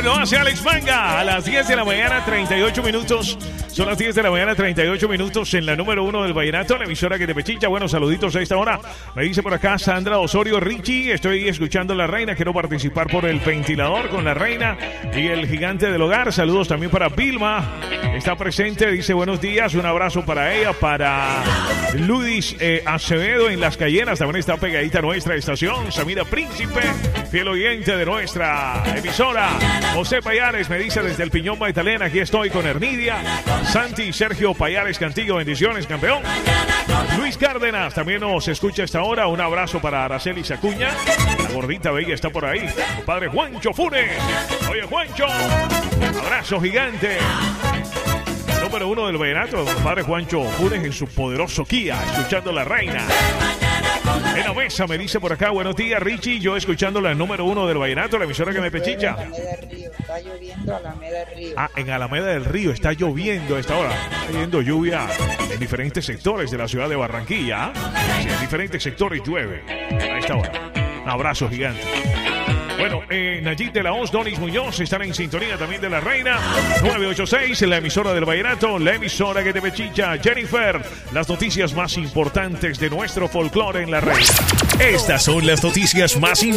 Lo hace Alex Manga a las 10 de la mañana, 38 minutos. Son las 10 de la mañana, 38 minutos en la número 1 del vallenato, la emisora que te pechicha. Bueno, saluditos a esta hora. Me dice por acá Sandra Osorio, Richie, estoy escuchando La Reina. Quiero participar por el ventilador con La Reina y el gigante del hogar. Saludos también para Vilma. Está presente, dice buenos días. Un abrazo para ella, para Ludis Acevedo en Las Cayenas. También está pegadita a nuestra estación. Samira Príncipe, fiel oyente de nuestra emisora. José Payares me dice desde el Piñón Magdalena, aquí estoy con Hernidia. Santi Sergio Payares Cantillo, bendiciones, campeón. Luis Cárdenas también nos escucha hasta ahora. Un abrazo para Araceli Sacuña. La gordita bella está por ahí. Padre Juancho Funes. Oye, Juancho. Abrazo gigante. Número 1 del vallenato, padre Juancho Funes en su poderoso Kia, escuchando La Reina. En la mesa me dice por acá, buenos días Richie, yo escuchando la número 1 del vallenato, la emisora que me pechicha. Está lloviendo Alameda del Río. Ah, en Alameda del Río está lloviendo a esta hora. Está cayendo lluvia en diferentes sectores de la ciudad de Barranquilla. Sí, en diferentes sectores llueve a esta hora. Un abrazo gigante. Bueno, Nayib de la Hoz, Donis Muñoz están en sintonía también de La Reina. 986, la emisora del vallenato, la emisora que te pechicha. Jennifer, las noticias más importantes de nuestro folclore en La Reina. Estas son las noticias más importantes